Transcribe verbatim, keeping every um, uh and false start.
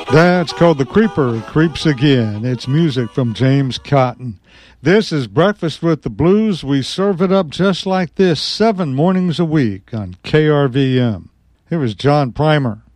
That's called The Creeper Creeps Again. It's music from James Cotton. This is Breakfast with the Blues. We serve it up just like this seven mornings a week on K R V M. Here is John Primer.